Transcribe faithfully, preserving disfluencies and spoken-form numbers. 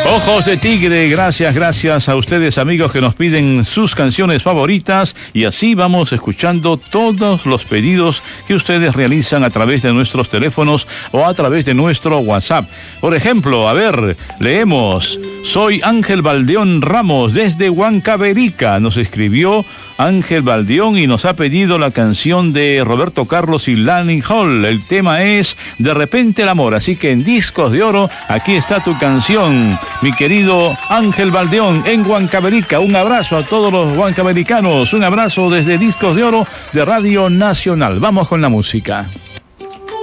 Ojos de Tigre, gracias, gracias a ustedes amigos que nos piden sus canciones favoritas y así vamos escuchando todos los pedidos que ustedes realizan a través de nuestros teléfonos o a través de nuestro WhatsApp. Por ejemplo, a ver, leemos, soy Ángel Baldeón Ramos desde Huancavelica, nos escribió Ángel Baldeón y nos ha pedido la canción de Roberto Carlos y Lani Hall. El tema es De repente el amor, así que en Discos de Oro, aquí está tu canción, mi querido Ángel Baldeón en Huancavelica. Un abrazo a todos los huancavelicanos, un abrazo desde Discos de Oro de Radio Nacional. Vamos con la música.